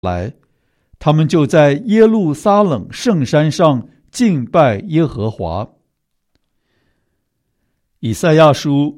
来，他们就在耶路撒冷圣山上敬拜耶和华。以赛亚书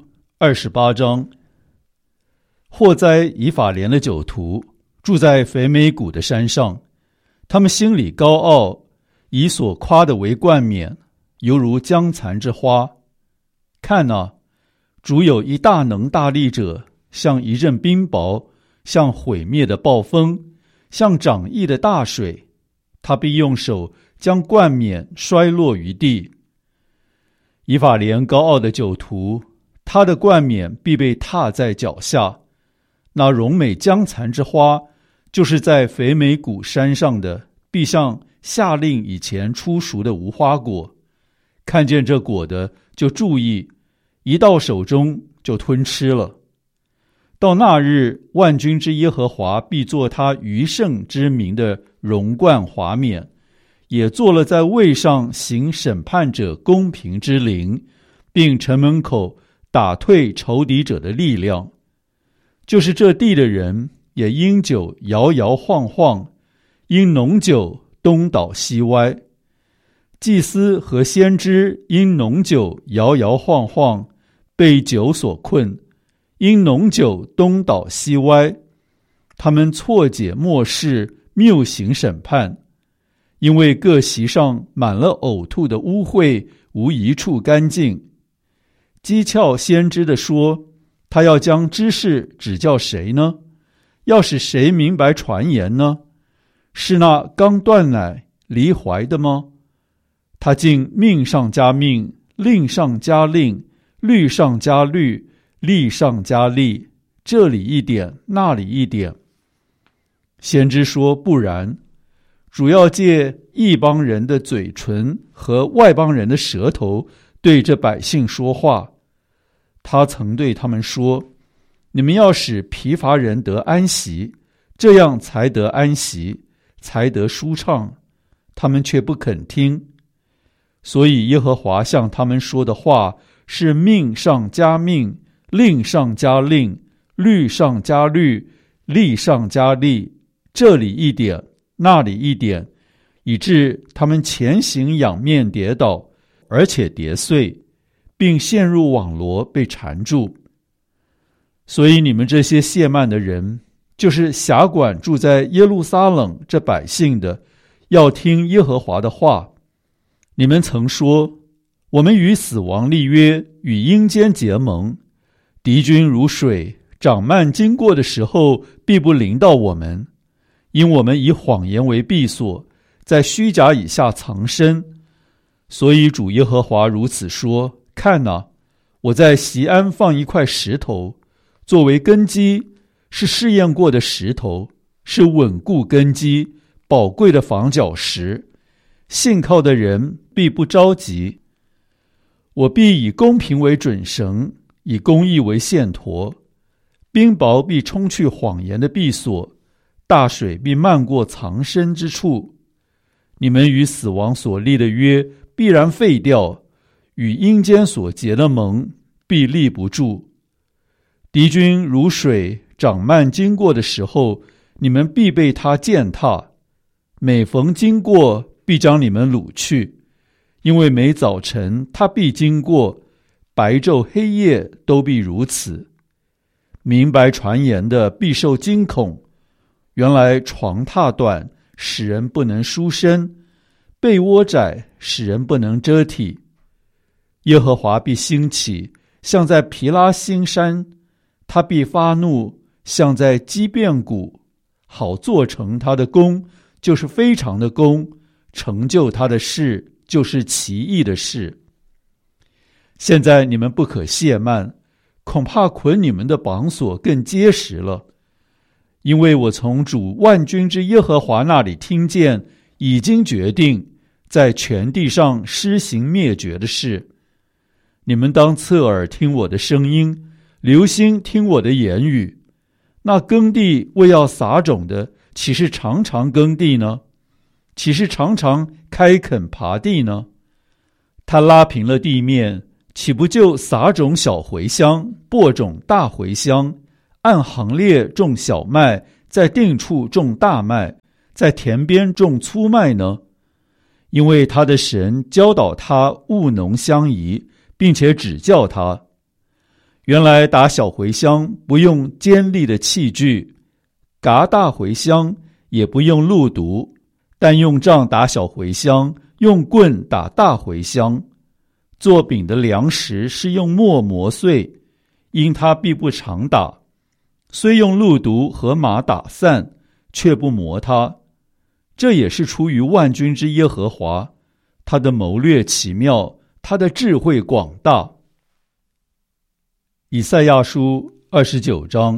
28章。祸哉以法莲的酒徒，住在肥美谷的山上，他们心里高傲，以所夸的为冠冕，犹如将残之花。看哪，主有一大能大力者，像一阵冰雹，像毁灭的暴风，像涨溢的大水，他必用手将冠冕摔落于地。以法莲高傲的酒徒，他的冠冕必被踏在脚下。那荣美将残之花，就是在肥美谷山上的，必像夏令以前出熟的无花果，看见这果的就注意，一到手中就吞吃了。到那日，万军之耶和华必作他余圣之名的荣冠华冕，也做了在位上行审判者公平之灵，并城门口打退仇敌者的力量。就是这地的人也因酒摇摇晃晃，因浓酒东倒西歪。祭司和先知因浓酒摇摇晃晃，被酒所困，因浓酒东倒西歪。他们错解末世，谬行审判，因为各席上满了呕吐的污秽，无一处干净。讥诮先知的说，他要将知识指教谁呢？要使谁明白传言呢？是那刚断奶离怀的吗？他竟命上加命，令上加令，律上加律，例上加例，这里一点，那里一点。先知说不然，主要借异邦人的嘴唇和外邦人的舌头对这百姓说话。他曾对他们说，你们要使疲乏人得安息，这样才得安息，才得舒畅。他们却不肯听。所以耶和华向他们说的话是命上加命，令上加令，律上加律，例上加例，这里一点，那里一点，以致他们前行仰面跌倒，而且跌碎，并陷入网罗被缠住。所以你们这些亵慢的人，就是辖管住在耶路撒冷这百姓的，要听耶和华的话。你们曾说，我们与死亡立约，与阴间结盟，敌军如水涨漫经过的时候，必不临到我们，因我们以谎言为避所，在虚假以下藏身。所以主耶和华如此说，看哪，我在锡安放一块石头，作为根基，是试验过的石头，是稳固根基，宝贵的防脚石，信靠的人必不着急。我必以公平为准绳，以公义为线砣，冰雹必冲去谎言的避所，大水必漫过藏身之处。你们与死亡所立的约必然废掉，与阴间所结的盟必立不住。敌军如水涨漫经过的时候，你们必被他践踏，每逢经过，必将你们掳去。因为每早晨他必经过，白昼黑夜都必如此。明白传言的必受惊恐，原来床榻短，使人不能舒身；被窝窄，使人不能遮体。耶和华必兴起，像在毗拉新山；他必发怒，像在基遍谷，好做成他的功，就是非常的功；成就他的事，就是奇异的事。现在你们不可懈慢，恐怕捆你们的绑索更结实了。因为我从主万军之耶和华那里听见，已经决定在全地上施行灭绝的事。你们当侧耳听我的声音，留心听我的言语。那耕地为要撒种的，岂是常常耕地呢？岂是常常开垦耙地呢？他拉平了地面，岂不就撒种小茴香，播种大茴香，按行列种小麦， 在定处种大麦，在田边种粗麦呢？因为他的神教导他务农相宜，并且指教他。原来打小茴香不用尖利的器具，嘎大茴香也不用路毒，但用杖打小茴香，用棍打大茴香。做饼的粮食是用磨磨碎，因他必不常打，虽用路毒和马打散，却不磨它。这也是出于万军之耶和华，他的谋略奇妙，他的智慧广大。以赛亚书29章。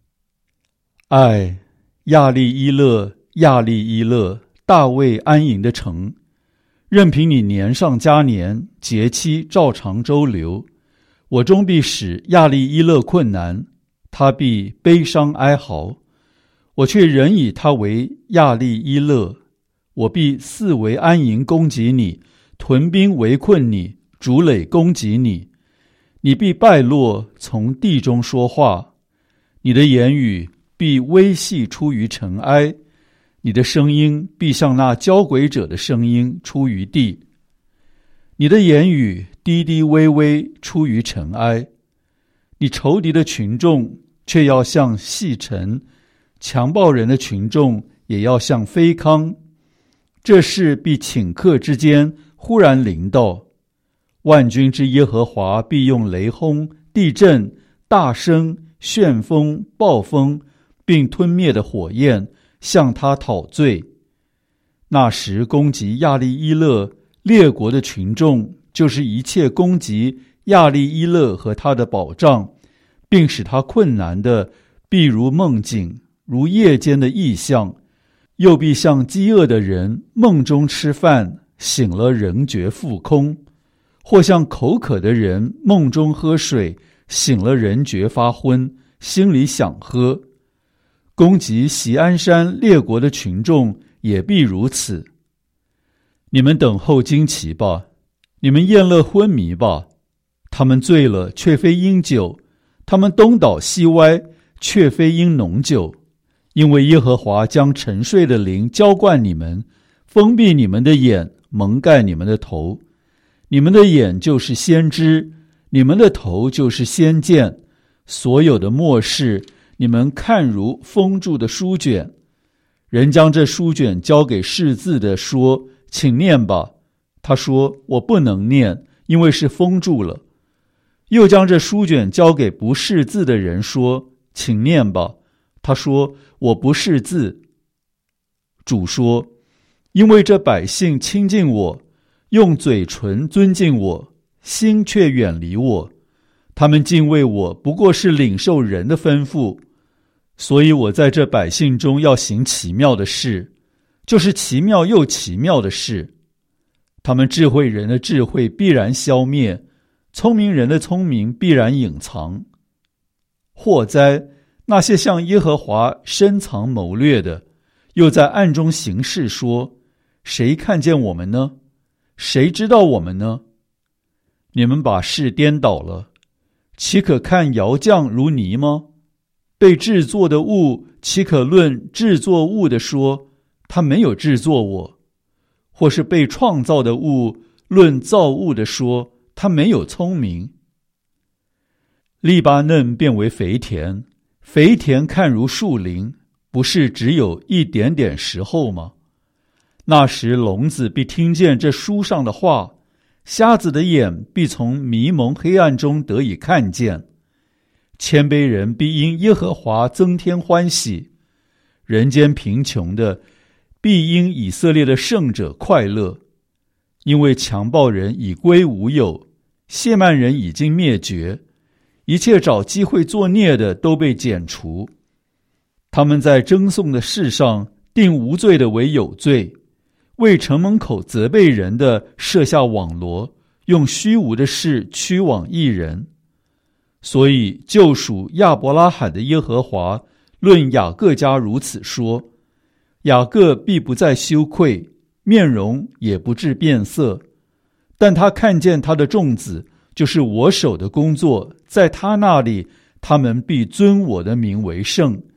亚利伊勒，亚利伊勒，大卫安营的城，任凭你年上加年，节期照常周流，我终必使亚利伊勒困难，他必悲伤哀嚎，我却仍以他为亚利伊勒。我必四围安营攻击你，屯兵围困你，筑垒攻击你。你必败落，从地中说话，你的言语必微细出于尘埃，你的声音必像那交鬼者的声音出于地。你的言语低低微微出于尘埃，你仇敌的群众却要像细尘，强暴人的群众也要像飞糠。这事必顷刻之间忽然临到，万军之耶和华必用雷轰、地震、大声、旋风、暴风，并吞灭的火焰向他讨罪。那时攻击亚利伊勒列国的群众，就是一切攻击亚利伊勒和他的保障，并使他困难的，必如梦境，如夜间的异象，又必像饥饿的人梦中吃饭，醒了仍觉腹空，或像口渴的人梦中喝水，醒了仍觉发昏，心里想喝。攻击锡安山列国的群众也必如此。你们等候惊奇吧，你们宴乐昏迷吧。他们醉了，却非因酒；他们东倒西歪，却非因浓酒。因为耶和华将沉睡的灵浇灌你们，封闭你们的眼，蒙盖你们的头。你们的眼就是先知，你们的头就是先见。所有的末世，你们看如封住的书卷。人将这书卷交给识字的，说：请念吧。他说：我不能念，因为是封住了。又将这书卷交给不识字的人，说：请念吧。他说：我不识字。主说：因为这百姓亲近我，用嘴唇尊敬我，心却远离我。他们敬畏我，不过是领受人的吩咐。所以我在这百姓中要行奇妙的事，就是奇妙又奇妙的事。他们智慧人的智慧必然消灭，聪明人的聪明必然隐藏。祸哉！那些向耶和华深藏谋略的，又在暗中行事，说：谁看见我们呢？谁知道我们呢？你们把事颠倒了，岂可看窑匠如泥吗？被制作的物，岂可论制作物的说，他没有制作我？或是被创造的物，论造物的说，他没有聪明？利巴嫩变为肥田，肥田看如树林，不是只有一点点时候吗？那时聋子必听见这书上的话，瞎子的眼必从迷蒙黑暗中得以看见。谦卑人必因耶和华增添欢喜，人间贫穷的必因以色列的圣者快乐。因为强暴人已归无有，亵慢人已经灭绝，一切找机会作孽的都被剪除。他们在争讼的事上定无罪的为有罪，为城门口责备人的设下网罗，用虚无的事驱往义人。所以救赎亚伯拉罕的耶和华论雅各家如此说：雅各必不再羞愧，面容也不致变色。但他看见他的众子，就是我手的工作，在他那里，他们必尊我的名为圣，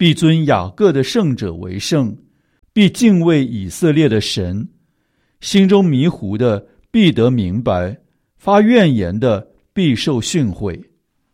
必尊雅各的圣者为圣，必敬畏以色列的神。心中迷糊的必得明白，发怨言的必受训诲。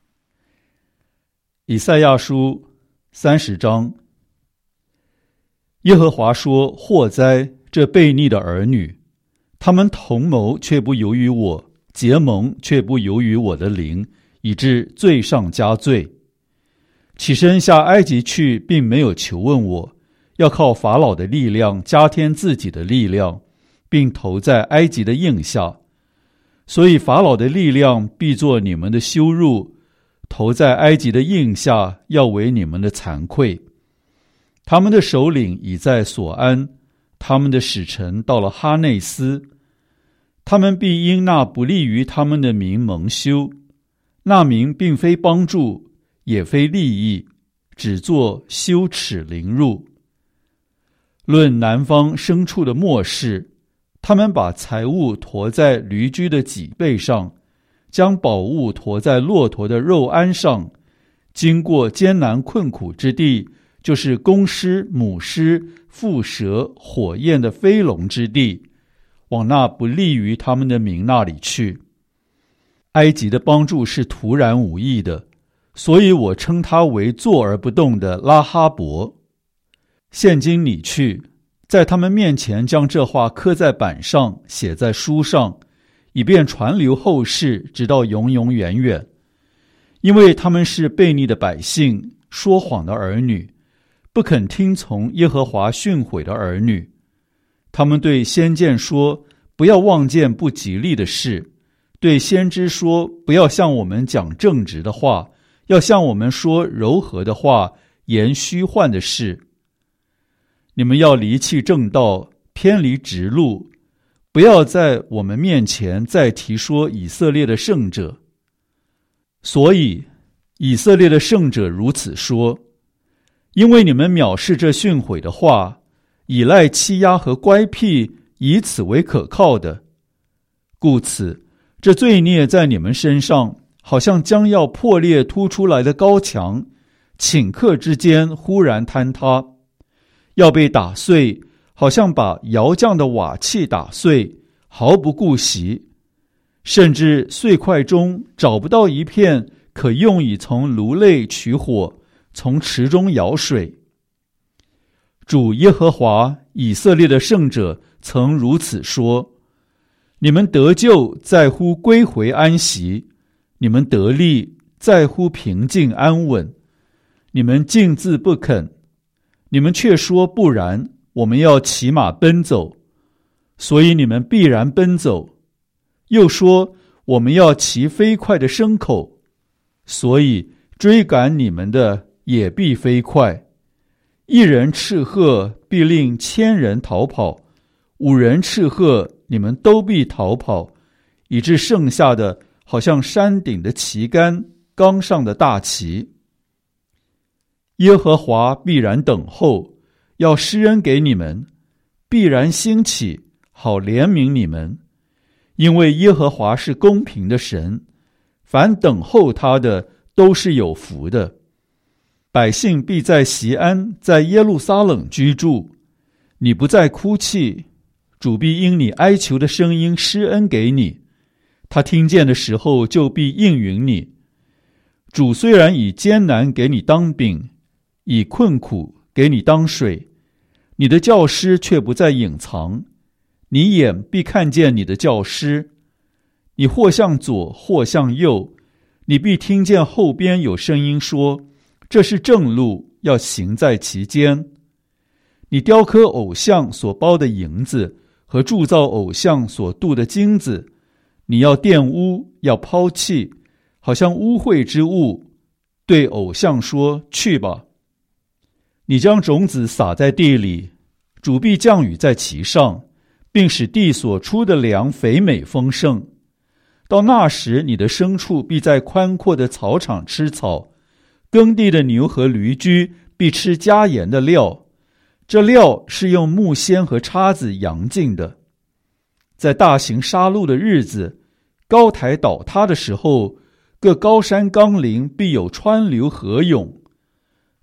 以赛亚书30章。耶和华说：祸哉，这悖逆的儿女！他们同谋却不由于我，结盟却不由于我的灵，以致罪上加罪。起身下埃及去，并没有求问我，要靠法老的力量加添自己的力量，并投在埃及的印下。所以法老的力量必作你们的羞辱，投在埃及的印下，要为你们的惭愧。他们的首领已在所安，他们的使臣到了哈内斯。他们必因那不利于他们的名蒙羞，那名并非帮助，也非利益，只作羞耻凌辱。论南方牲畜的末世，他们把财物驮在驴驹的脊背上，将宝物驮在骆驼的肉鞍上，经过艰难困苦之地，就是公狮、母狮、蝮蛇、火焰的飞龙之地，往那不利于他们的名那里去。埃及的帮助是突然无益的，所以我称他为坐而不动的拉哈伯。现今你去，在他们面前将这话刻在板上，写在书上，以便传流后世，直到永永远远。因为他们是悖逆的百姓，说谎的儿女，不肯听从耶和华训诲的儿女。他们对先见说，不要望见不吉利的事；对先知说，不要向我们讲正直的话，要向我们说柔和的话，言虚幻的事。你们要离弃正道，偏离直路，不要在我们面前再提说以色列的圣者。所以以色列的圣者如此说：因为你们藐视这训诲的话，倚赖欺压和乖僻，以此为可靠的，故此这罪孽在你们身上，好像将要破裂突出来的高墙，顷刻之间忽然坍塌，要被打碎，好像把窑匠的瓦器打碎，毫不顾惜，甚至碎块中找不到一片可用以从炉内取火，从池中舀水。主耶和华以色列的圣者曾如此说：你们得救在乎归回安息，你们得力在乎平静安稳。你们竟自不肯，你们却说不然，我们要骑马奔走，所以你们必然奔走。又说我们要骑飞快的牲口，所以追赶你们的也必飞快。一人斥喝，必令千人逃跑；五人斥喝，你们都必逃跑，以致剩下的好像山顶的旗杆，冈上的大旗。耶和华必然等候，要施恩给你们，必然兴起，好怜悯你们。因为耶和华是公平的神，凡等候他的都是有福的。百姓必在锡安，在耶路撒冷居住。你不再哭泣，主必因你哀求的声音施恩给你，他听见的时候就必应允你。主虽然以艰难给你当饼，以困苦给你当水，你的教师却不再隐藏，你眼必看见你的教师。你或向左或向右，你必听见后边有声音说，这是正路，要行在其间。你雕刻偶像所包的银子和铸造偶像所镀的金子，你要玷污，要抛弃，好像污秽之物，对偶像说，去吧。你将种子撒在地里，主必降雨在其上，并使地所出的粮肥美丰盛。到那时，你的牲畜必在宽阔的草场吃草，耕地的牛和驴驹必吃加盐的料，这料是用木锨和叉子扬进的。在大型杀戮的日子，高台倒塌的时候，各高山冈陵必有川流河涌。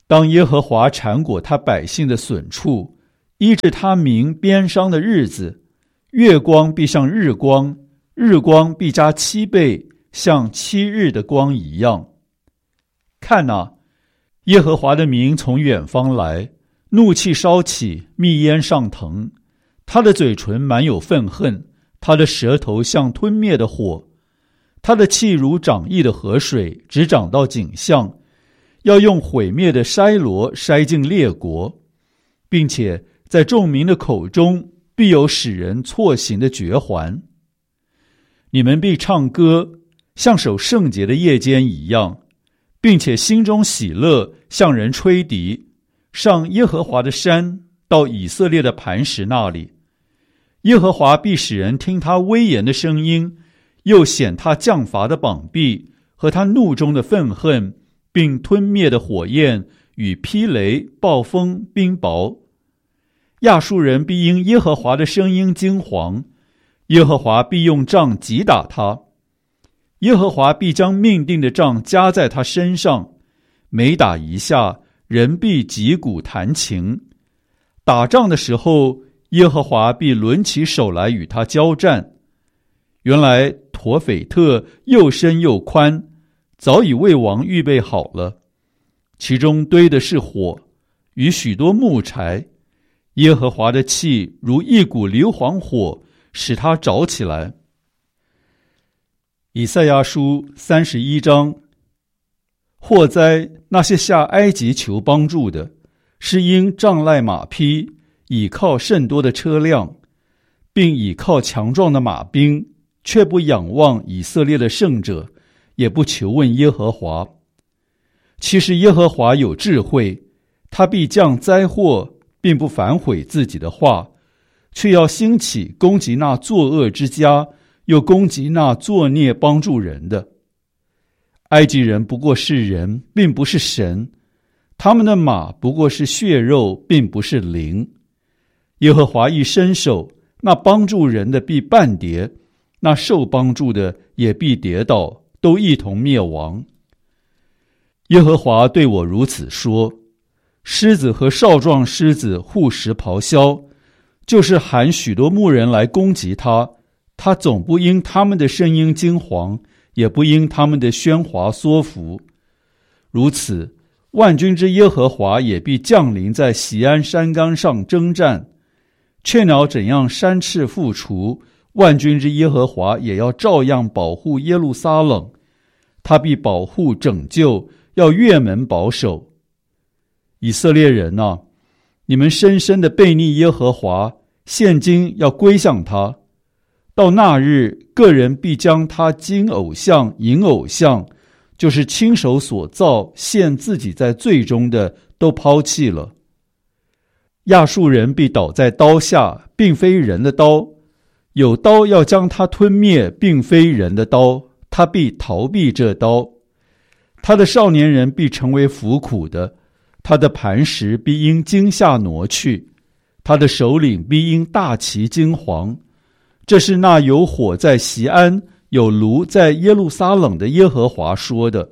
当耶和华缠裹他百姓的损处，医治他民鞭伤的日子，月光必像日光，日光必加7倍，像7日的光一样。看哪，耶和华的名从远方来，怒气烧起，密烟上腾。他的嘴唇满有愤恨，他的舌头像吞灭的火。他的气如涨溢的河水，直涨到颈项，要用毁灭的筛箩筛进列国，并且在众民的口中必有使人错行的绝环。你们必唱歌，像守圣洁的夜间一样，并且心中喜乐，向人吹笛，上耶和华的山，到以色列的磐石那里。耶和华必使人听他威严的声音，又显他降罚的膀臂和他怒中的愤恨，并吞灭的火焰与霹雷、暴风、冰雹。亚述人必因耶和华的声音惊惶，耶和华必用杖击打他。耶和华必将命定的杖加在他身上，每打一下，人必击鼓弹琴。打仗的时候，耶和华必抡起手来与他交战。原来陀斐特又深又宽，早已为王预备好了，其中堆的是火与许多木柴。耶和华的气如一股硫磺火，使它着起来。以赛亚书31章。祸哉，那些下埃及求帮助的，是因仗赖马匹，倚靠甚多的车辆，并倚靠强壮的马兵，却不仰望以色列的圣者，也不求问耶和华。其实耶和华有智慧，他必降灾祸，并不反悔自己的话，却要兴起攻击那作恶之家，又攻击那作孽帮助人的。埃及人不过是人，并不是神，他们的马不过是血肉，并不是灵。耶和华一伸手，那帮助人的必半跌，那受帮助的也必跌倒，都一同灭亡。耶和华对我如此说：狮子和少壮狮子互食咆哮，就是喊许多牧人来攻击他，他总不因他们的声音惊惶，也不因他们的喧哗缩伏。如此，万军之耶和华也必降临在锡安山冈上征战。雀鸟怎样山翅复除，万军之耶和华也要照样保护耶路撒冷。他必保护拯救，要越门保守。以色列人啊，你们深深的悖逆耶和华，现今要归向他。到那日，个人必将他金偶像、银偶像，就是亲手所造陷自己在罪中的，都抛弃了。亚述人必倒在刀下，并非人的刀，有刀要将他吞灭，并非人的刀，他必逃避这刀。他的少年人必成为服苦的，他的磐石必因惊吓挪去，他的首领必因大旗惊惶。这是那有火在锡安，有炉在耶路撒冷的耶和华说的。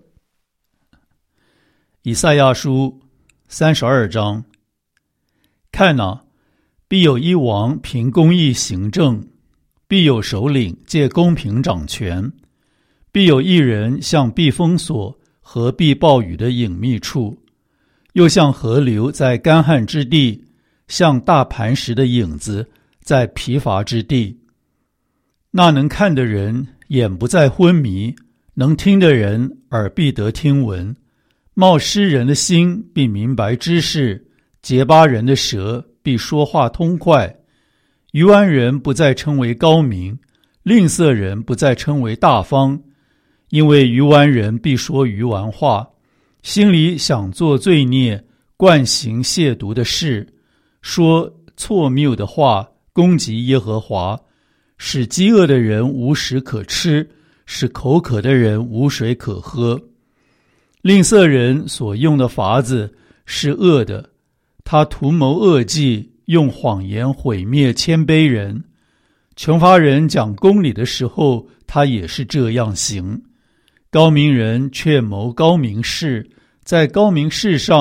以赛亚书32章。看哪，必有一王凭公义行政，必有首领借公平掌权，必有一人像避风所和避暴雨的隐秘处，又像河流在干旱之地，像大磐石的影子在疲乏之地。那能看的人眼不再昏迷，能听的人耳必得听闻。冒失人的心必明白知识，结巴人的舌必说话通快。愚顽人不再称为高明，吝啬人不再称为大方，因为愚顽人必说愚顽话，心里想做罪孽，惯行亵渎的事，说错谬的话，攻击耶和华，使饥饿的人无食可吃，使口渴的人无水可喝。吝啬人所用的法子是恶的，他图谋恶计，用谎言毁灭谦卑人。穷乏人讲公理的时候，他也是这样行。高明人却谋高明事，在高明事上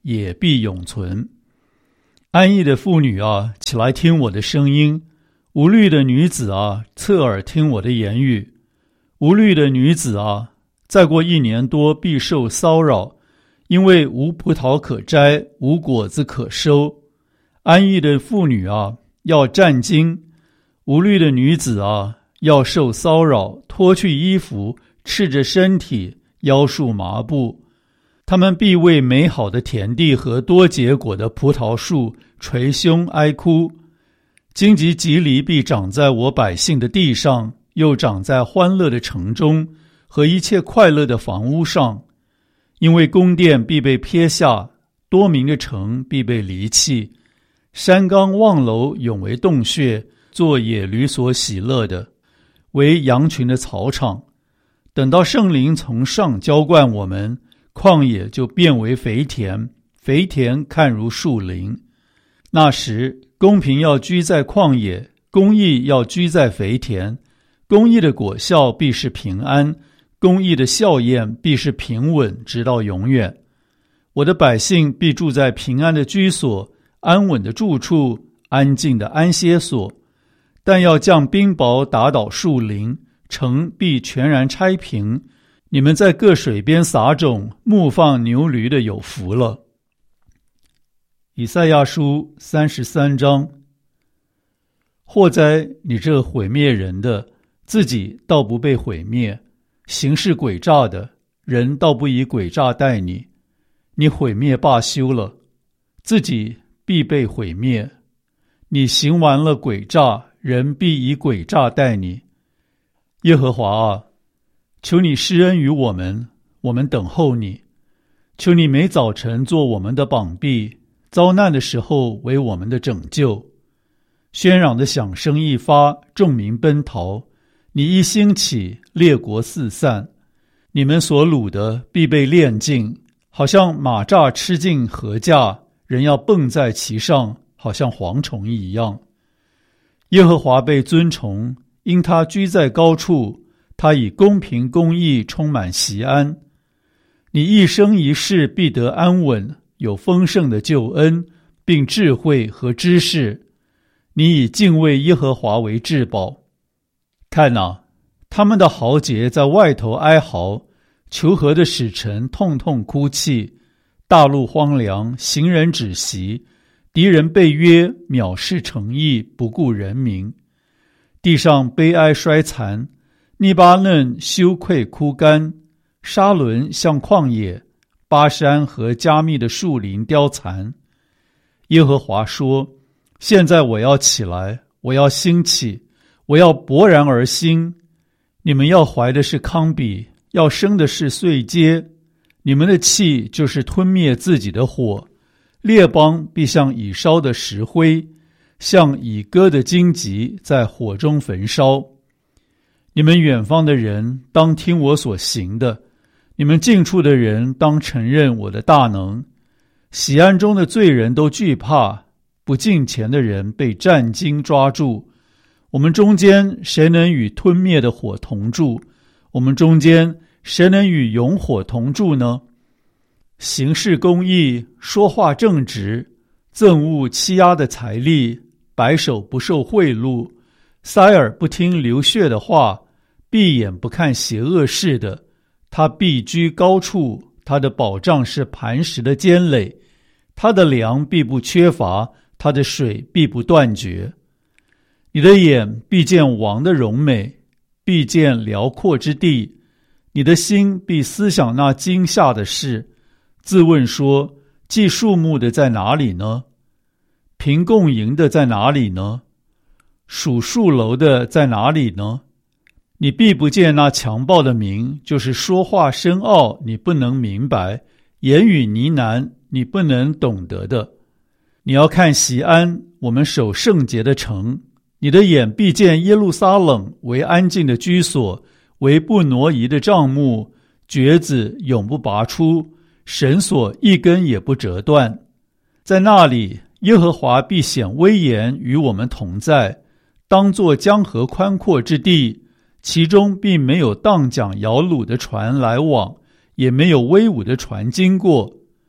也必永存。安逸的妇女啊，起来听我的声音；无虑的女子啊，侧耳听我的言语。无虑的女子啊，再过1年多必受骚扰，因为无葡萄可摘，无果子可收。安逸的妇女啊，要战惊；无虑的女子啊，要受骚扰，脱去衣服，赤着身体，腰束麻布。他们必为美好的田地和多结果的葡萄树捶胸哀哭。荆棘蒺藜必长在我百姓的地上，又长在欢乐的城中和一切快乐的房屋上。因为宫殿必被撇下，多民的城必被离弃，山冈望楼永为洞穴，做野驴所喜乐的，为羊群的草场。等到圣灵从上浇灌我们，旷野就变为肥田，肥田看如树林。那时，公平要居在旷野，公义要居在肥田。公义的果效必是平安，公义的笑靥必是平稳，直到永远。我的百姓必住在平安的居所，安稳的住处，安静的安歇所。但要降冰雹打倒树林，城必全然拆平。你们在各水边撒种，牧放牛驴的有福了。以赛亚书33章。祸哉，你这毁灭人的，自己倒不被毁灭；行事诡诈的人，倒不以诡诈待你。你毁灭罢休了，自己必被毁灭；你行完了诡诈，人必以诡诈待你。耶和华啊，求你施恩于我们，我们等候你。求你每早晨做我们的膀臂，遭难的时候为我们的拯救。喧嚷的响声一发，众民奔逃。你一兴起，列国四散。你们所掳的必被炼尽，好像马蚱吃尽禾稼，人要蹦在其上，好像蝗虫一样。耶和华被尊崇，因他居在高处，他以公平公义充满锡安。你一生一世必得安稳，有丰盛的救恩，并智慧和知识。你以敬畏耶和华为至宝。看哪，他们的豪杰在外头哀嚎，求和的使臣痛痛哭泣。大陆荒凉，行人止息，敌人被约，藐视诚意，不顾人民。地上悲哀衰残，利巴嫩羞愧枯干，沙伦像旷野，巴山和加密的树林凋残。耶和华说，现在我要起来，我要兴起，我要勃然而兴。你们要怀的是糠秕，要生的是碎秸。你们的气就是吞灭自己的火，列邦必像已烧的石灰，像已割的荆棘，在火中焚烧。你们远方的人当听我所行的，你们近处的人当承认我的大能。喜安中的罪人都惧怕，不敬虔的人被战惊抓住。我们中间谁能与吞灭的火同住？我们中间谁能与永火同住呢？行事公义，说话正直，憎恶欺压的财力，白手不受贿赂，塞耳不听流血的话，闭眼不看邪恶事的，他必居高处，他的保障是磐石的坚垒，他的粮必不缺乏，他的水必不断绝。你的眼必见王的荣美，必见辽阔之地，你的心必思想那惊吓的事，自问说，计数目的在哪里呢？凭共赢的在哪里呢？数数楼的在哪里呢？你必不见那强暴的名，就是说话深奥你不能明白，言语呢喃你不能懂得的。你要看锡安，我们守圣洁的城。你的眼必见耶路撒冷为安静的居所，为不挪移的帐幕，橛子永不拔出，绳索一根也不折断。在那里，耶和华必显威严与我们同在，当作江河宽阔之地，其中并没有荡桨摇橹的船来往，也没有威武的船经过。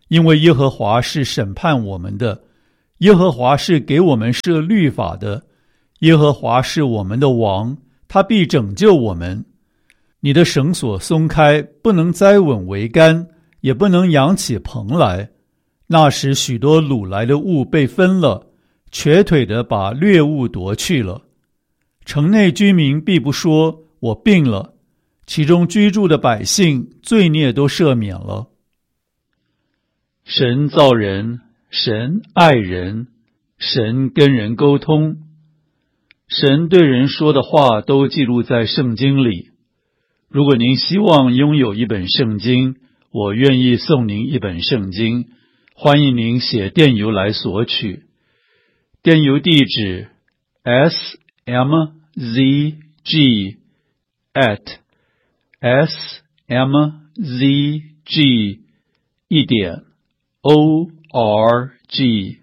因为耶和华是审判我们的，耶和华是给我们设律法的，耶和华是我们的王，他必拯救我们。你的绳索松开，不能栽稳桅杆，也不能扬起棚来。那时许多掳来的物被分了，瘸腿的把掠物夺去了。城内居民必不说我病了，其中居住的百姓罪孽都赦免了。神造人，神爱人，神跟人沟通，神对人说的话都记录在圣经里。如果您希望拥有一本圣经，我愿意送您一本圣经，欢迎您写电邮来索取。电邮地址 smzg@smzg.org。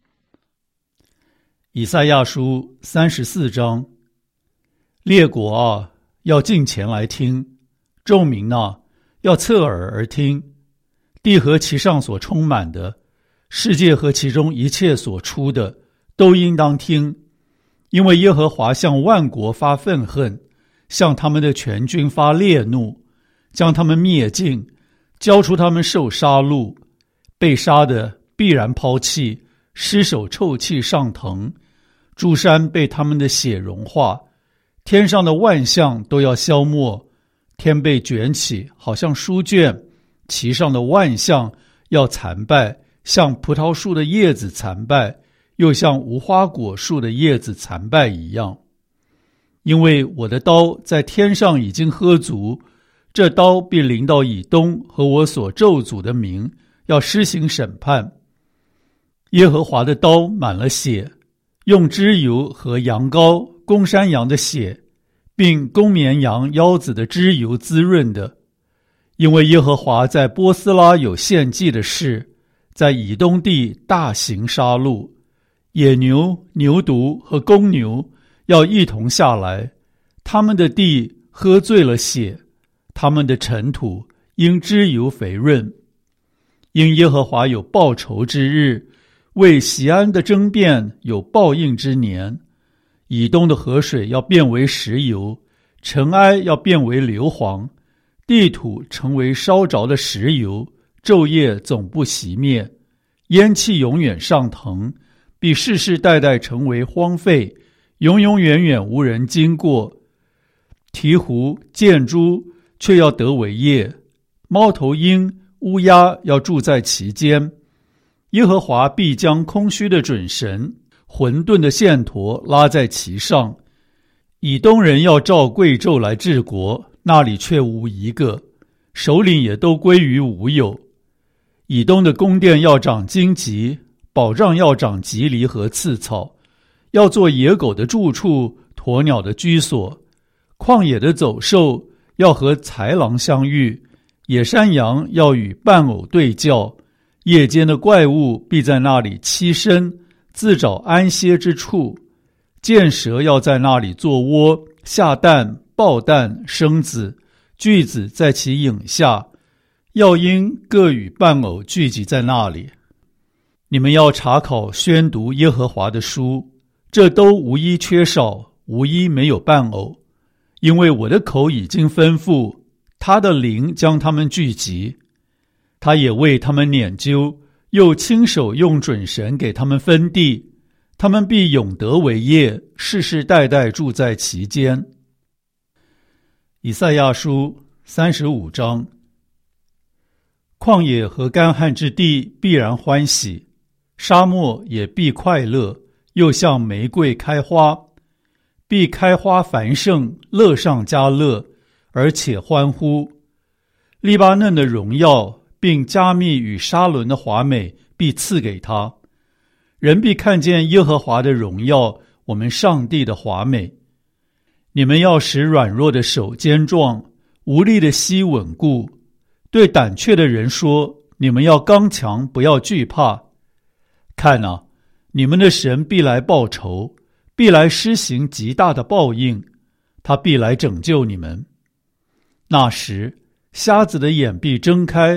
以赛亚书34章，列国啊，要近前来听；众民啊，要侧耳而听。地和其上所充满的，世界和其中一切所出的，都应当听。因为耶和华向万国发愤恨，向他们的全军发烈怒，将他们灭尽，交出他们受杀戮。被杀的必然抛弃，尸首臭气上腾，诸山被他们的血融化，天上的万象都要消没。天被卷起，好像书卷，其上的万象要残败，像葡萄树的叶子残败，又像无花果树的叶子残败一样。因为我的刀在天上已经喝足，这刀必临到以东和我所咒诅的民，要施行审判。耶和华的刀满了血，用脂油和羊羔、公山羊的血，并公绵羊腰子的脂油滋润的。因为耶和华在波斯拉有献祭的事，在以东地大行杀戮，野牛、牛犊和公牛要一同下来，他们的地喝醉了血，他们的尘土因脂油肥润。因耶和华有报仇之日，为锡安的争辩有报应之年。以东的河水要变为石油，尘埃要变为硫磺，地土成为烧着的石油，昼夜总不熄灭，烟气永远上腾，必世世代代成为荒废，永永远远无人经过。鹈鹕、箭猪却要得为业，猫头鹰、乌鸦要住在其间。耶和华必将空虚的准绳、混沌的线砣拉在其上。以东人要照贵胄来治国，那里却无一个，首领也都归于无有。以东的宫殿要长荆棘，保障要长棘藜和刺草，要做野狗的住处，鸵鸟的居所。旷野的走兽要和豺狼相遇，野山羊要与伴偶对叫。夜间的怪物必在那里栖身，自找安歇之处。箭蛇要在那里做窝，下蛋、抱蛋、生子，巨子在其影下。要鹰各与伴偶聚集在那里。你们要查考宣读耶和华的书，这都无一缺少，无一没有伴偶。因为我的口已经吩咐，他的灵将他们聚集。他也为他们研究，又亲手用准绳给他们分地，他们必永得为业，世世代代住在其间。以赛亚书35章。旷野和干旱之地必然欢喜，沙漠也必快乐，又像玫瑰开花，必开花繁盛，乐上加乐，而且欢呼。利巴嫩的荣耀并加密与沙伦的华美必赐给他，人必看见耶和华的荣耀，我们上帝的华美。你们要使软弱的手坚壮，无力的膝稳固。对胆怯的人说，你们要刚强，不要惧怕。看啊，你们的神必来报仇，必来施行极大的报应，他必来拯救你们。那时，瞎子的眼必睁开，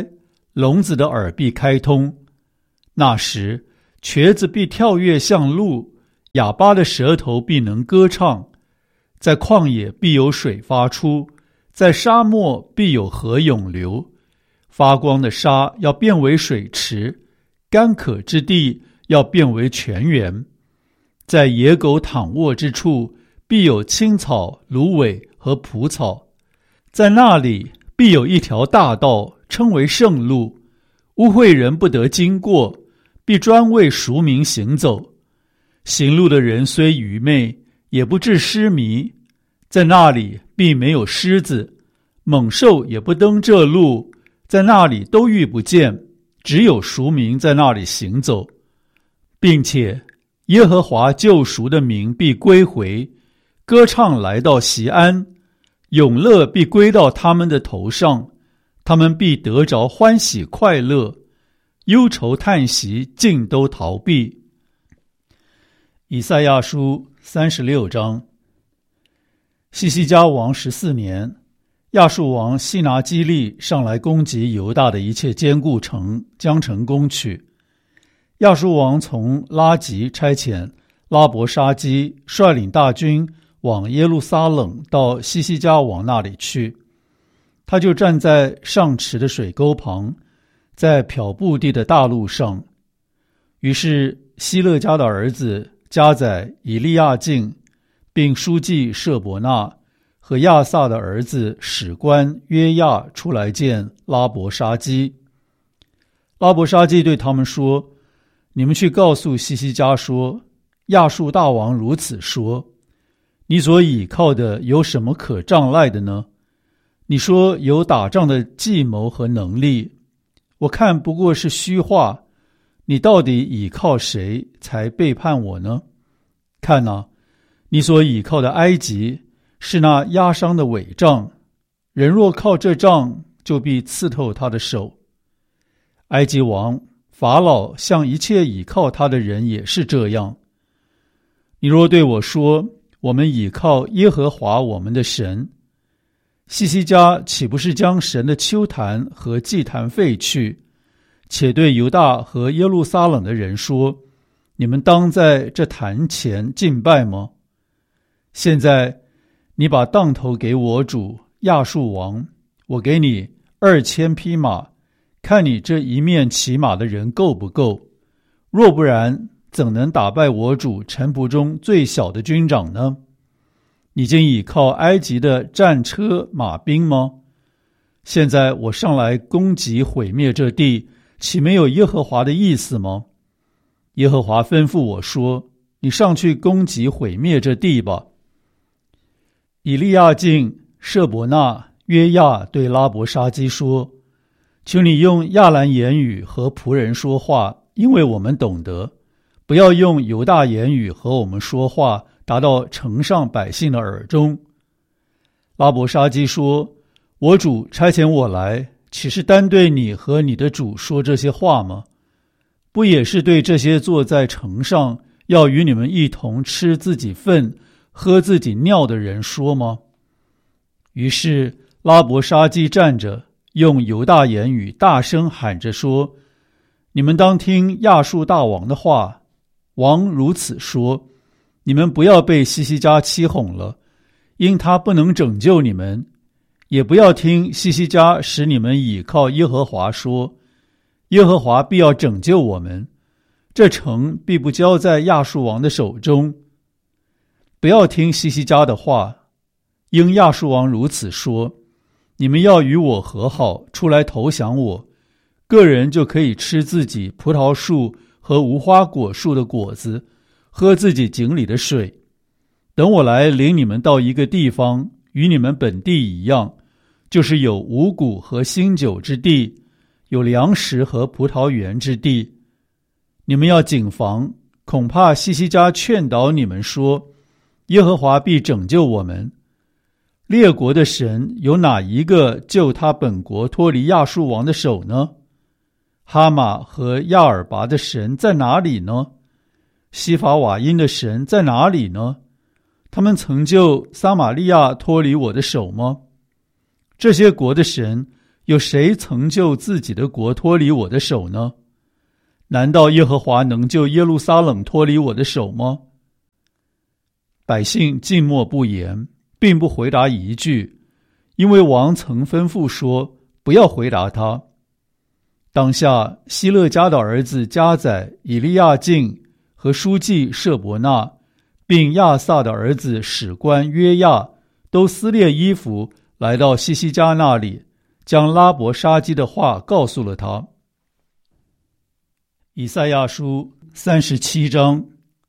聋子的耳必开通。那时，瘸子必跳跃像鹿，哑巴的舌头必能歌唱。在旷野必有水发出，在沙漠必有河涌流。发光的沙要变为水池，干渴之地要变为泉源。在野狗躺卧之处，必有青草、芦苇和蒲草。在那里必有一条大道，称为圣路，污秽人不得经过，必专为赎民行走。行路的人虽愚昧，也不致失迷。在那里必没有狮子，猛兽也不登这路，在那里都遇不见，只有赎民在那里行走。并且耶和华救赎的民必归回，歌唱来到锡安，永乐必归到他们的头上，他们必得着欢喜快乐，忧愁叹息尽都逃避。以赛亚书36章。西西家王14年，亚述王西拿基立上来攻击犹大的一切坚固城，将城攻取。亚述王从拉吉差遣拉伯沙基率领大军往耶路撒冷到西西家王那里去。他就站在上池的水沟旁，在漂布地的大路上。于是希勒家的儿子家宰以利亚敬，并书记舍伯纳和亚萨的儿子史官约亚出来见拉伯沙基。拉伯沙基对他们说：你们去告诉西西家说，亚述大王如此说，你所倚靠的有什么可仗赖的呢？你说有打仗的计谋和能力，我看不过是虚话，你到底倚靠谁才背叛我呢？看哪，你所倚靠的埃及是那压伤的伪杖，人若靠这杖，就必刺透他的手。埃及王法老向一切倚靠他的人也是这样。你若对我说，我们倚靠耶和华我们的神，西西家岂不是将神的丘坛和祭坛废去，且对犹大和耶路撒冷的人说，你们当在这坛前敬拜吗？现在你把当头给我主亚述王，我给你2000匹马，看你这一面骑马的人够不够？若不然，怎能打败我主臣仆中最小的军长呢？你竟倚靠埃及的战车马兵吗？现在我上来攻击毁灭这地，岂没有耶和华的意思吗？耶和华吩咐我说，你上去攻击毁灭这地吧。以利亚敬、舍伯纳、约亚对拉伯沙基说，求你用亚兰言语和仆人说话，因为我们懂得，不要用犹大言语和我们说话，达到城上百姓的耳中。拉伯沙基说，我主差遣我来，岂是单对你和你的主说这些话吗？不也是对这些坐在城上，要与你们一同吃自己粪、喝自己尿的人说吗？于是拉伯沙基站着，用犹大言语大声喊着说，你们当听亚述大王的话。王如此说，你们不要被西西家欺哄了，因他不能拯救你们，也不要听西西家使你们倚靠耶和华说，耶和华必要拯救我们，这城必不交在亚述王的手中。不要听西西家的话，因亚述王如此说，你们要与我和好，出来投降我，个人就可以吃自己葡萄树和无花果树的果子，喝自己井里的水。等我来领你们到一个地方，与你们本地一样，就是有五谷和新酒之地，有粮食和葡萄园之地。你们要谨防，恐怕西西家劝导你们说，耶和华必拯救我们。列国的神有哪一个救他本国脱离亚述王的手呢？哈马和亚尔拔的神在哪里呢？西法瓦因的神在哪里呢？他们曾救撒玛利亚脱离我的手吗？这些国的神有谁曾救自己的国脱离我的手呢？难道耶和华能救耶路撒冷脱离我的手吗？百姓静默不言，并不回答一句，因为王曾吩咐说，不要回答他。当下希勒家的儿子迦载、以利亚敬和书记舍伯那，并亚萨的儿子史官约亚，都撕裂衣服来到西西家那里，将拉伯沙基的话告诉了他。以赛亚书37章。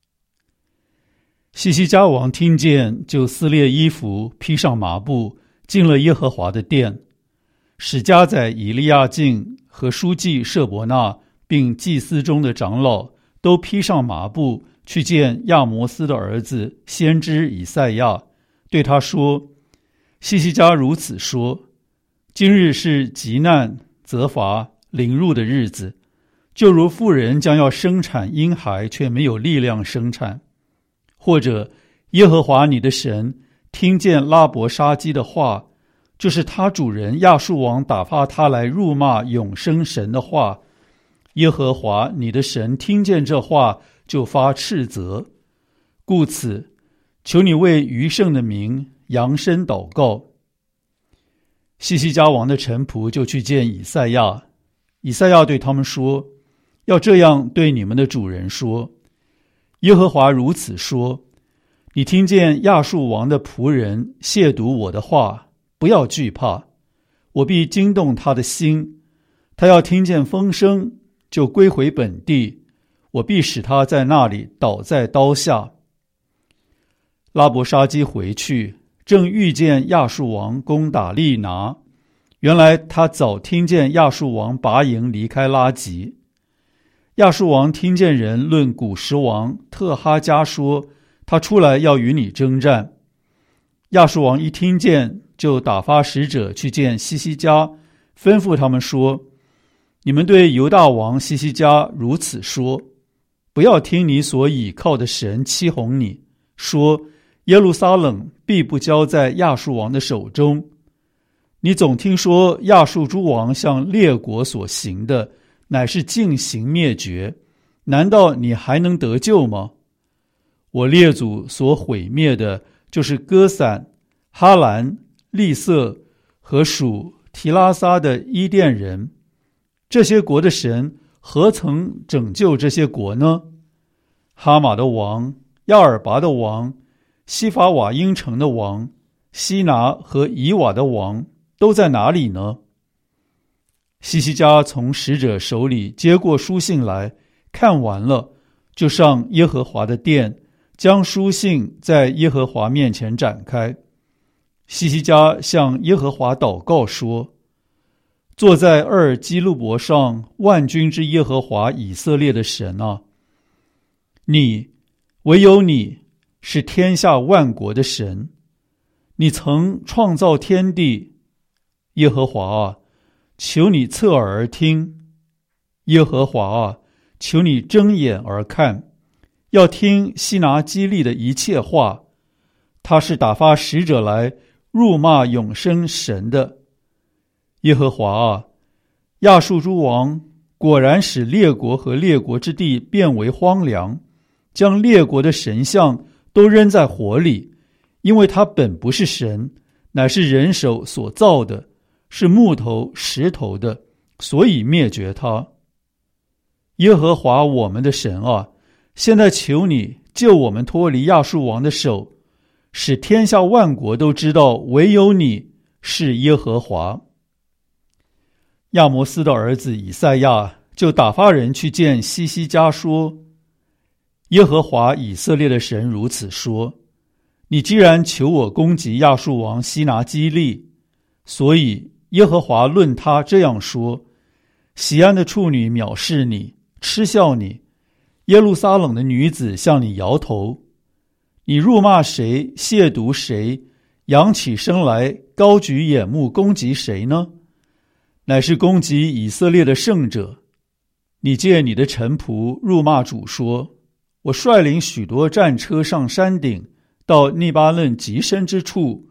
西西家王听见，就撕裂衣服，披上麻布，进了耶和华的殿，使迦载、以利亚敬和书记舍伯那，并祭司中的长老，都披上麻布，去见亚摩斯的儿子先知以赛亚，对他说：西西家如此说，今日是急难、责罚、凌辱的日子，就如妇人将要生产婴孩，却没有力量生产。或者耶和华你的神听见拉伯沙基的话，就是他主人亚述王打发他来辱骂永生神的话，耶和华你的神听见这话，就发斥责。故此，求你为余剩的民扬声祷告。西西家王的臣仆就去见以赛亚，以赛亚对他们说：要这样对你们的主人说，耶和华如此说，你听见亚述王的仆人亵渎我的话，不要惧怕，我必惊动他的心，他要听见风声，就归回本地，我必使他在那里倒在刀下。拉伯沙基回去，正遇见亚述王攻打利拿，原来他早听见亚述王拔营离开拉吉。亚述王听见人论古时王特哈加说，他出来要与你征战。亚述王一听见，就打发使者去见西西家，吩咐他们说：你们对犹大王西西家如此说，不要听你所倚靠的神欺哄你，说耶路撒冷必不交在亚述王的手中。你总听说亚述诸王向列国所行的，乃是尽行灭绝，难道你还能得救吗？我列祖所毁灭的，就是歌散、哈兰、利色和属提拉撒的伊甸人。这些国的神何曾拯救这些国呢？哈马的王、亚尔拔的王、西法瓦因城的王、西拿和以瓦的王都在哪里呢？西西家从使者手里接过书信来，看完了，就上耶和华的殿，将书信在耶和华面前展开。西西家向耶和华祷告说：坐在二基路伯上万军之耶和华以色列的神啊，你，唯有你是天下万国的神，你曾创造天地。耶和华啊，求你侧耳而听，耶和华啊，求你睁眼而看，要听西拿基利的一切话。他是打发使者来辱骂永生神的。耶和华啊，亚述诸王果然使列国和列国之地变为荒凉，将列国的神像都扔在火里，因为他本不是神，乃是人手所造的，是木头石头的，所以灭绝他。耶和华我们的神啊，现在求你救我们脱离亚述王的手，使天下万国都知道唯有你是耶和华。亚摩斯的儿子以赛亚就打发人去见西西家说：耶和华以色列的神如此说，你既然求我攻击亚述王西拿基利，所以耶和华论他这样说：喜安的处女藐视你，嗤笑你，耶路撒冷的女子向你摇头。你辱骂谁，亵渎谁，扬起身来，高举眼目攻击谁呢？乃是攻击以色列的圣者。你借你的臣仆辱骂主说：我率领许多战车上山顶，到利巴嫩极深之处，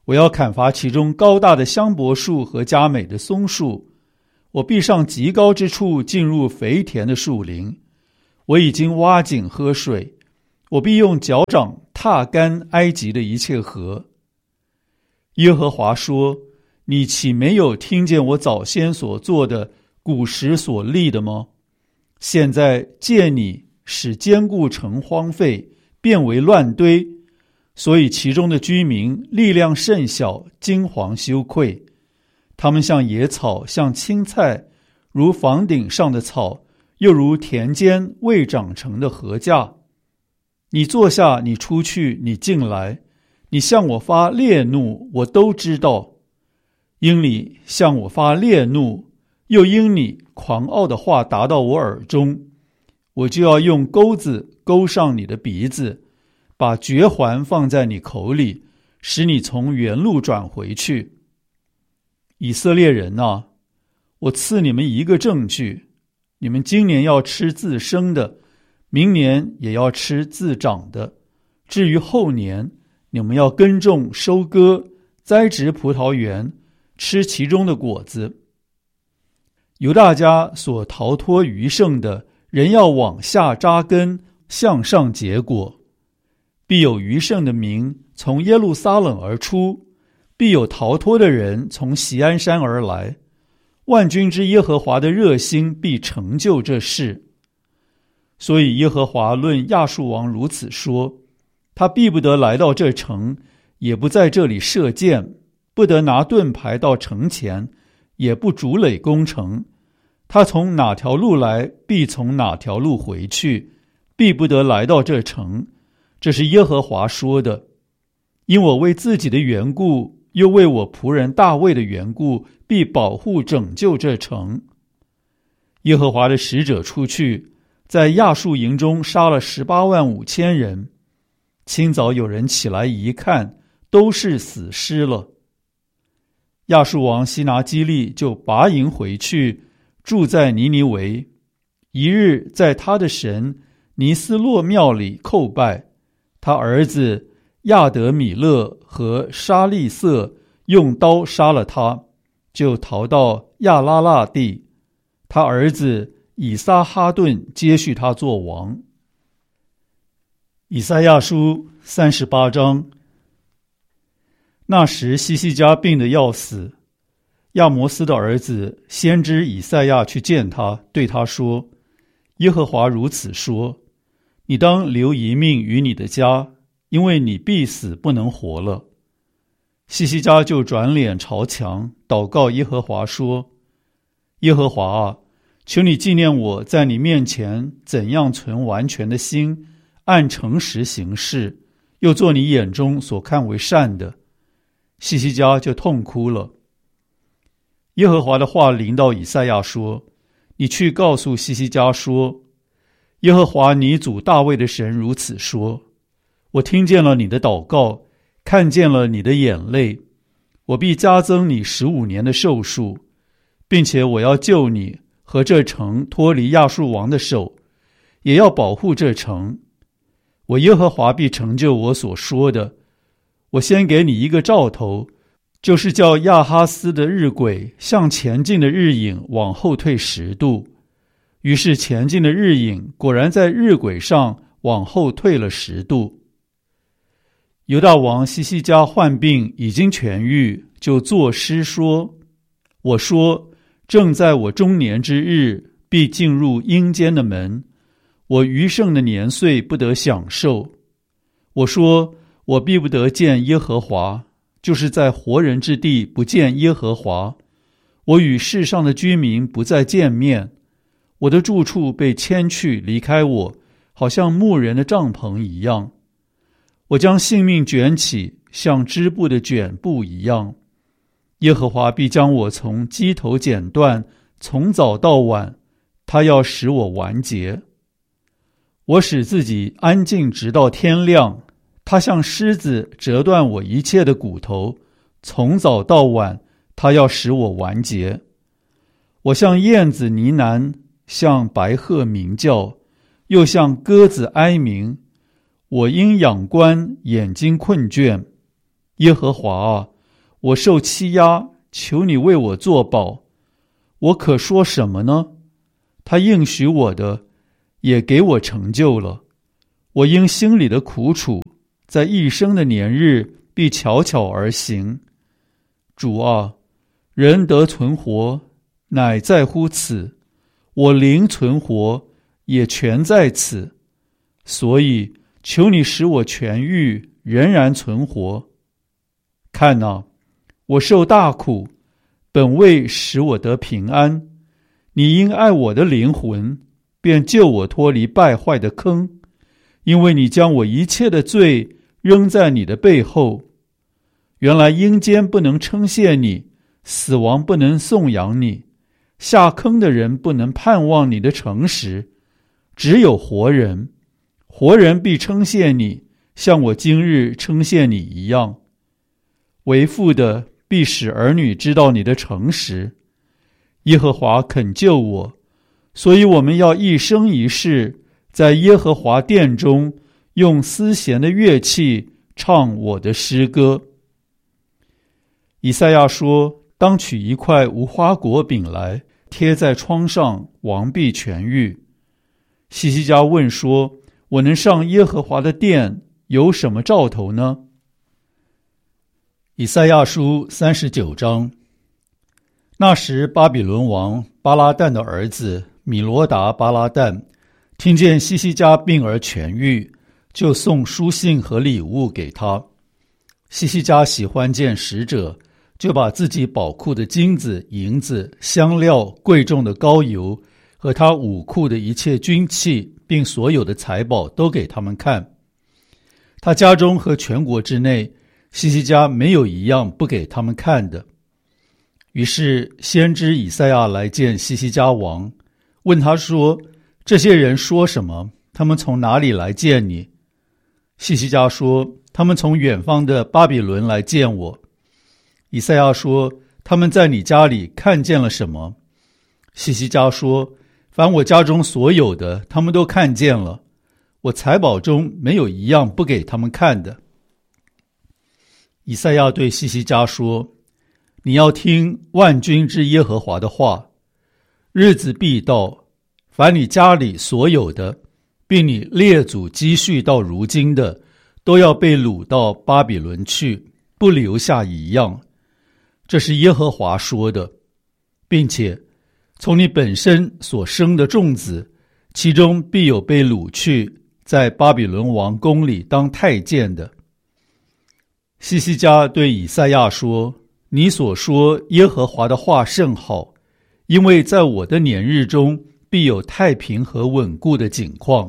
我要砍伐其中高大的香柏树和佳美的松树，我必上极高之处进入肥田的树林。我已经挖井喝水，我必用脚掌踏干埃及的一切河。耶和华说，你岂没有听见我早先所做的，古时所立的吗？现在借你使坚固城荒废，变为乱堆，所以其中的居民力量甚小，惊惶羞愧。他们像野草，像青菜，如房顶上的草，又如田间未长成的禾稼。你坐下，你出去，你进来，你向我发烈怒，我都知道。因你向我发烈怒，又因你狂傲的话达到我耳中，我就要用钩子钩上你的鼻子，把绝环放在你口里，使你从原路转回去。以色列人啊，我赐你们一个证据，你们今年要吃自生的，明年也要吃自长的，至于后年，你们要耕种、收割、栽植葡萄园，吃其中的果子。犹大家所逃脱余剩的，人要往下扎根，向上结果。必有余剩的民从耶路撒冷而出，必有逃脱的人从锡安山而来。万军之耶和华的热心必成就这事。所以耶和华论亚述王如此说，他必不得来到这城，也不在这里射箭，不得拿盾牌到城前，也不筑垒攻城。他从哪条路来，必从哪条路回去，必不得来到这城。这是耶和华说的。因我为自己的缘故，又为我仆人大卫的缘故，必保护拯救这城。耶和华的使者出去，在亚述营中杀了185000人。清早有人起来一看，都是死尸了。亚述王西拿基利就拔营回去，住在尼尼微。一日在他的神尼斯洛庙里叩拜，他儿子亚德米勒和沙利瑟用刀杀了他，就逃到亚拉腊地。他儿子以撒哈顿接续他做王。以赛亚书38章。那时西西家病得要死，亚摩斯的儿子先知以赛亚去见他，对他说，耶和华如此说，你当留一命于你的家，因为你必死不能活了。西西家就转脸朝墙，祷告耶和华说，耶和华啊，求你纪念我在你面前怎样存完全的心，按诚实行事，又做你眼中所看为善的。西西家就痛哭了。耶和华的话临到以赛亚说，你去告诉西西家说，耶和华你祖大卫的神如此说，我听见了你的祷告，看见了你的眼泪，我必加增你15年的寿数，并且我要救你和这城脱离亚述王的手，也要保护这城。我耶和华必成就我所说的。我先给你一个兆头，就是叫亚哈斯的日晷向前进的日影往后退10度。于是前进的日影果然在日晷上往后退了10度。犹大王西西家患病已经痊愈，就作诗说，我说，正在我中年之日，必进入阴间的门，我余剩的年岁不得享受。我说，我必不得见耶和华，就是在活人之地不见耶和华。我与世上的居民不再见面，我的住处被迁去，离开我，好像牧人的帐篷一样。我将性命卷起，像织布的卷布一样。耶和华必将我从机头剪断，从早到晚，他要使我完结。我使自己安静直到天亮，他像狮子折断我一切的骨头，从早到晚，他要使我完结。我像燕子呢喃，像白鹤鸣叫，又像鸽子哀鸣。我因仰观，眼睛困倦。耶和华啊， 我受欺压，求你为我作保，我可说什么呢？他应许我的，也给我成就了。我因心里的苦楚，在一生的年日必悄悄而行。主啊，人得存活，乃在乎此；我灵存活，也全在此。所以求你使我痊愈，仍然存活。看哪，我受大苦，本为使我得平安。你因爱我的灵魂，便救我脱离败坏的坑，因为你将我一切的罪扔在你的背后。原来阴间不能称谢你，死亡不能颂扬你，下坑的人不能盼望你的诚实，只有活人，活人必称谢你，像我今日称谢你一样。为父的必使儿女知道你的诚实。耶和华肯救我，所以我们要一生一世在耶和华殿中用丝弦的乐器唱我的诗歌。以赛亚说，当取一块无花果饼来，贴在窗上，王必痊愈。希西家问说，我能上耶和华的殿，有什么兆头呢？以赛亚书39章。那时巴比伦王巴拉旦的儿子米罗达巴拉旦听见希西家病而痊愈，就送书信和礼物给他。希西家喜欢见使者，就把自己宝库的金子、银子、香料、贵重的膏油和他武库的一切军器，并所有的财宝都给他们看。他家中和全国之内，希西家没有一样不给他们看的。于是先知以赛亚来见希西家王，问他说，这些人说什么？他们从哪里来见你？希西家说，他们从远方的巴比伦来见我。以赛亚说，他们在你家里看见了什么？希西家说，凡我家中所有的，他们都看见了，我财宝中没有一样不给他们看的。以赛亚对希西家说，你要听万军之耶和华的话，日子必到，凡你家里所有的，并你列祖积蓄到如今的，都要被掳到巴比伦去，不留下一样。这是耶和华说的，并且从你本身所生的众子，其中必有被掳去，在巴比伦王宫里当太监的。希西家对以赛亚说，你所说耶和华的话甚好，因为在我的年日中必有太平和稳固的景况。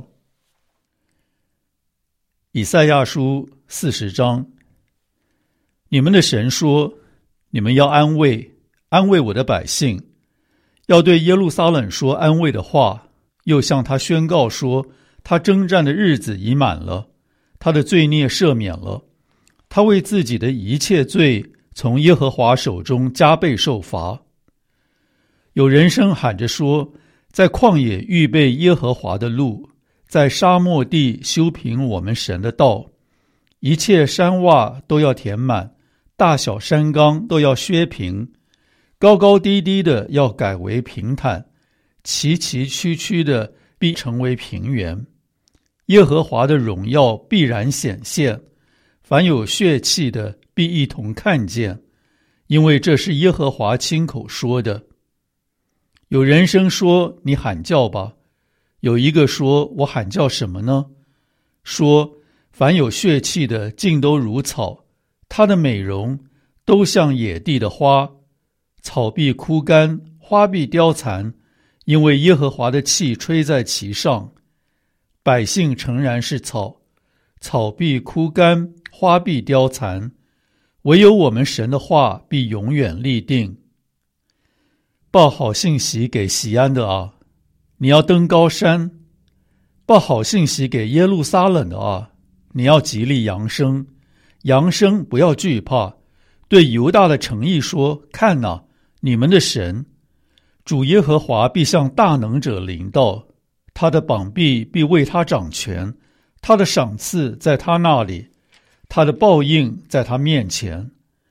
以赛亚书40章。你们的神说，你们要安慰我的百姓，要对耶路撒冷说安慰的话，又向他宣告说，他征战的日子已满了，他的罪孽赦免了，他为自己的一切罪从耶和华手中加倍受罚。有人声喊着说，在旷野预备耶和华的路，在沙漠地修平我们神的道，一切山洼都要填满，大小山冈都要削平，高高低低的要改为平坦，崎崎岖岖的必成为平原。耶和华的荣耀必然显现，凡有血气的必一同看见，因为这是耶和华亲口说的。有人声说，你喊叫吧。有一个说，我喊叫什么呢？说，凡有血气的尽都如草，它的美容都像野地的花，草必枯干，花必凋残，因为耶和华的气吹在其上。百姓诚然是草，草必枯干，花必凋残，唯有我们神的话必永远立定。报好信息给锡安的啊，你要登高山；报好信息给耶路撒冷的啊，你要极力扬声。扬声不要惧怕，对犹大的城邑说，看哪，你们的神主耶和华必向大能者临到，他的膀臂必为他掌权，他的赏赐在他那里，他的报应在他面前。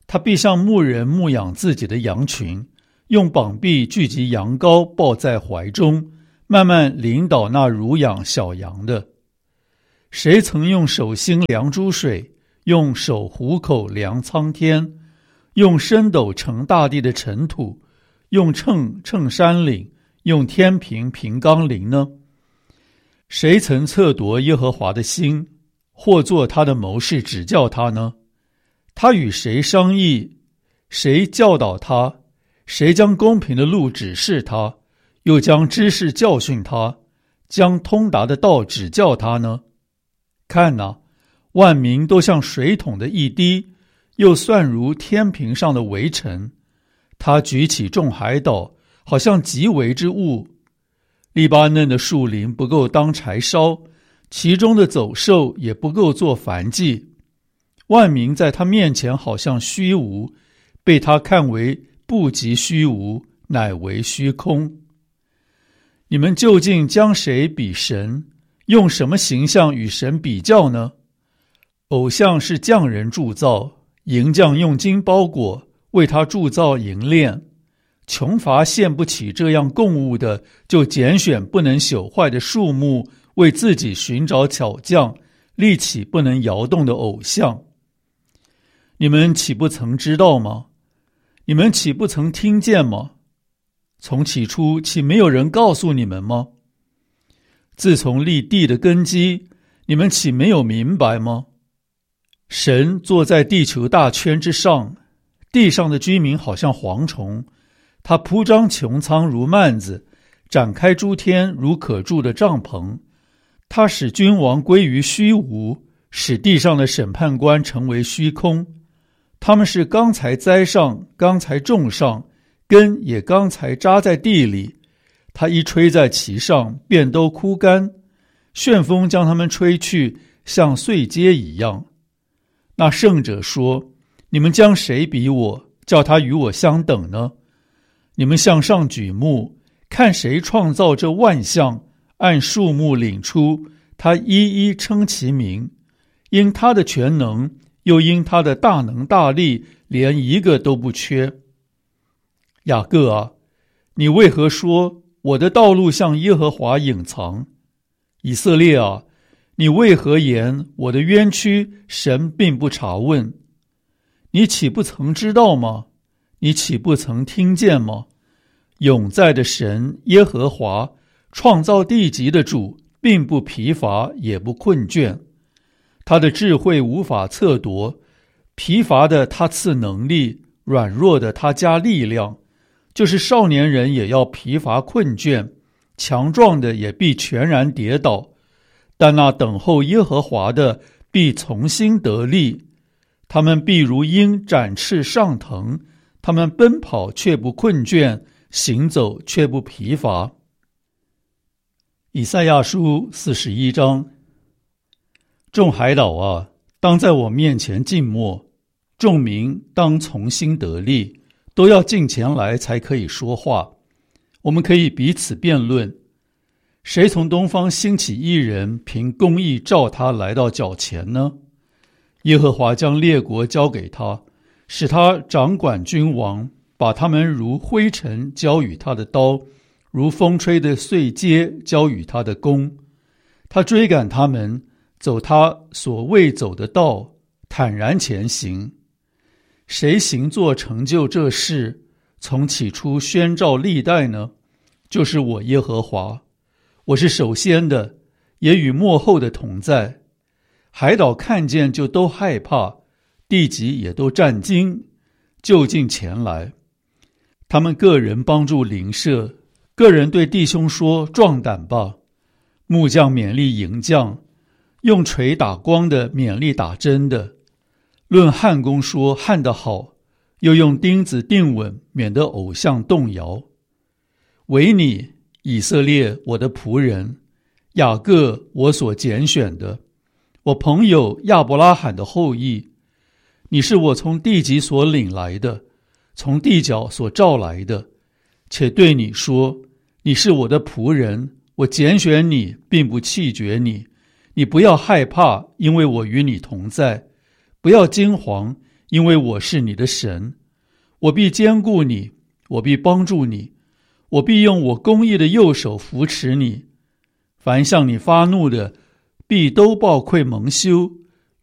他必像牧人牧养自己的羊群，用膀臂聚集羊羔，抱在怀中，慢慢领导那乳养小羊的。谁曾用手心量诸水，用手虎口量苍天，用升斗盛大地的尘土，用秤称山岭，用天平平冈陵呢？谁曾测夺耶和华的心，或做他的谋士指教他呢？他与谁商议，谁教导他？谁将公平的路指示他，又将知识教训他，将通达的道指教他呢？看哪，万民都像水桶的一滴，又算如天平上的微尘。他举起众海岛，好像极微之物。黎巴嫩的树林不够当柴烧，其中的走兽也不够做燔祭。万民在他面前好像虚无，被他看为不及虚无，乃为虚空。你们究竟将谁比神？用什么形象与神比较呢？偶像是匠人铸造，银匠用金包裹，为他铸造银链。穷乏献不起这样供物的，就拣选不能朽坏的树木，为自己寻找巧匠，立起不能摇动的偶像。你们岂不曾知道吗？你们岂不曾听见吗？从起初岂没有人告诉你们吗？自从立地的根基，你们岂没有明白吗？神坐在地球大圈之上，地上的居民好像蝗虫，他铺张穹苍如幔子，展开诸天如可住的帐篷。他使君王归于虚无，使地上的审判官成为虚空。他们是刚才栽上，刚才种上，根也刚才扎在地里。他一吹在其上，便都枯干，旋风将他们吹去，像碎秸一样。那圣者说：你们将谁比我，叫他与我相等呢？你们向上举目，看谁创造这万象，按数目领出，他一一称其名。因他的全能，又因他的大能大力，连一个都不缺。雅各啊，你为何说我的道路向耶和华隐藏？以色列啊，你为何言我的冤屈神并不查问？你岂不曾知道吗？你岂不曾听见吗？永在的神耶和华，创造地极的主，并不疲乏也不困倦。他的智慧无法测夺，疲乏的他赐能力，软弱的他加力量。就是少年人也要疲乏困倦，强壮的也必全然跌倒。但那等候耶和华的必从心得力，他们必如鹰展翅上腾，他们奔跑却不困倦，行走却不疲乏。以赛亚书41章。众海岛啊，当在我面前静默，众民当从心得力，都要近前来才可以说话。我们可以彼此辩论，谁从东方兴起一人，凭公义召他来到脚前呢？耶和华将列国交给他，使他掌管君王，把他们如灰尘交与他的刀，如风吹的碎秸交与他的弓。他追赶他们，走他所未走的道，坦然前行。谁行作成就这事，从起初宣召历代呢？就是我耶和华。我是首先的，也与末后的同在。海岛看见就都害怕，地极也都战惊，就近前来。他们个人帮助邻舍，个人对弟兄说：壮胆吧！木匠勉励银匠，用锤打光的勉励打针的。论焊工说焊得好，又用钉子钉稳，免得偶像动摇。唯你以色列，我的仆人，雅各，我所拣选的，我朋友亚伯拉罕的后裔，你是我从地极所领来的，从地角所召来的，且对你说，你是我的仆人，我拣选你，并不弃绝你。你不要害怕，因为我与你同在。不要惊惶， 因为我是你的神，我必坚固你，我必帮助你，我必用我公义的右手扶持你。凡向你发怒的，必都报愧蒙羞，